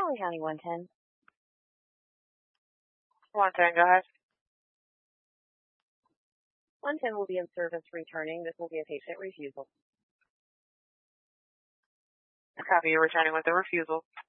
Valley County 110. 110, go ahead. 110 will be in service returning. This will be a patient refusal. Copy, you're returning with a refusal.